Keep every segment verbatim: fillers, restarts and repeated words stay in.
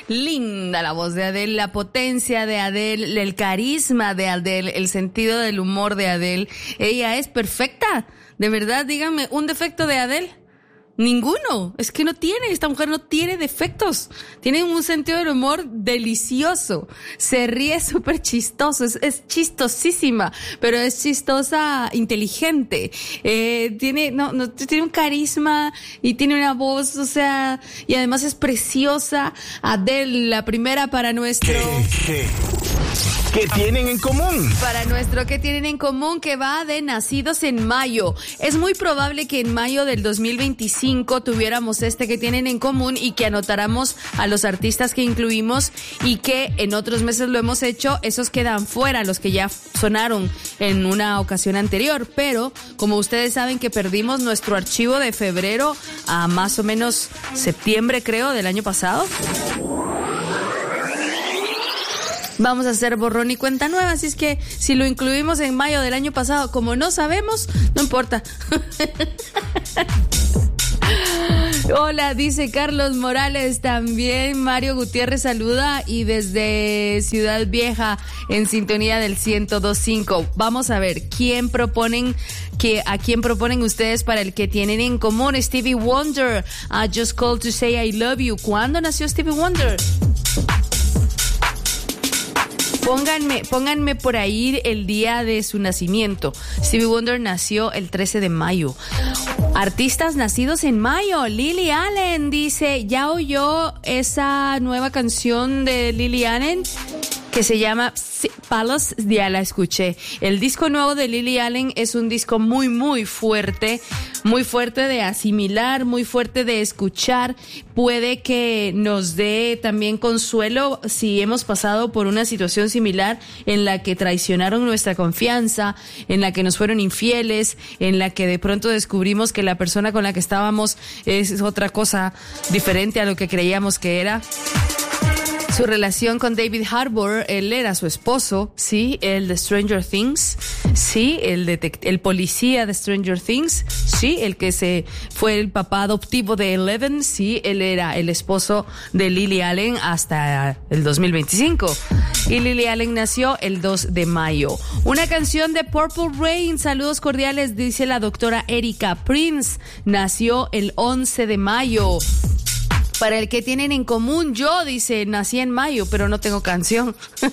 Linda la voz de Adele, la potencia de Adele, el carisma de Adele, el sentido del humor de Adele. Ella es perfecta. De verdad, díganme, ¿un defecto de Adele? Ninguno. Es que no tiene, esta mujer no tiene defectos. Tiene un sentido del humor delicioso. Se ríe súper chistoso. Es, es chistosísima, pero es chistosa, inteligente. Eh, tiene, no, no, tiene un carisma y tiene una voz, o sea, y además es preciosa. Adele, la primera para nuestro... ¿Qué, qué, qué tienen en común? Para nuestro ¿qué tienen en común? Que va de nacidos en mayo. Es muy probable que en mayo del dos mil veinticinco tuviéramos este que tienen en común y que anotáramos a los artistas que incluimos y que en otros meses lo hemos hecho, esos quedan fuera, los que ya sonaron en una ocasión anterior, pero como ustedes saben que perdimos nuestro archivo de febrero a más o menos septiembre, creo, del año pasado, vamos a hacer borrón y cuenta nueva, así es que si lo incluimos en mayo del año pasado, como no sabemos, no importa. Hola, dice Carlos Morales también. Mario Gutiérrez saluda y desde Ciudad Vieja en sintonía del ciento dos punto cinco. Vamos a ver, ¿quién proponen, que, a quién proponen ustedes para el que tienen en común? Stevie Wonder, I Just Called to Say I Love You. ¿Cuándo nació Stevie Wonder? Pónganme, pónganme por ahí el día de su nacimiento. Stevie Wonder nació el trece de mayo. Artistas nacidos en mayo. Lily Allen dice, ¿ya oyó esa nueva canción de Lily Allen que se llama Palace? Ya la escuché. El disco nuevo de Lily Allen es un disco muy, muy fuerte, muy fuerte de asimilar, muy fuerte de escuchar. Puede que nos dé también consuelo si hemos pasado por una situación similar en la que traicionaron nuestra confianza, en la que nos fueron infieles, en la que de pronto descubrimos que la persona con la que estábamos es otra cosa diferente a lo que creíamos que era. Su relación con David Harbour, él era su esposo, sí, el de Stranger Things, sí, el detect- el policía de Stranger Things, sí, el que se fue el papá adoptivo de Eleven, sí, él era el esposo de Lily Allen hasta el dos mil veinticinco. Y Lily Allen nació el dos de mayo. Una canción de Purple Rain, saludos cordiales, dice la doctora Erika. Prince nació el once de mayo. Para el que tienen en común, yo, dice, nací en mayo, pero no tengo canción.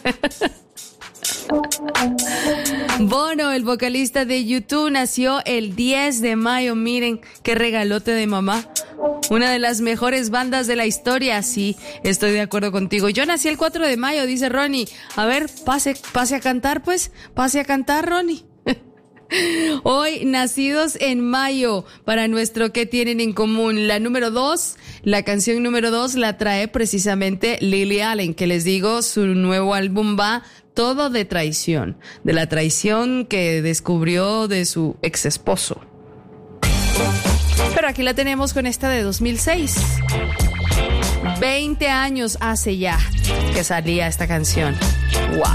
Bono, el vocalista de U dos, nació el diez de mayo. Miren, qué regalote de mamá. Una de las mejores bandas de la historia. Sí, estoy de acuerdo contigo. Yo nací el cuatro de mayo, dice Ronnie. A ver, pase, pase a cantar, pues. Pase a cantar, Ronnie. Hoy, nacidos en mayo, para nuestro ¿qué tienen en común? La número dos, la canción número dos la trae precisamente Lily Allen, que les digo, su nuevo álbum va todo de traición, de la traición que descubrió de su ex esposo. Pero aquí la tenemos con esta de dos mil seis. veinte años hace ya que salía esta canción. ¡Wow!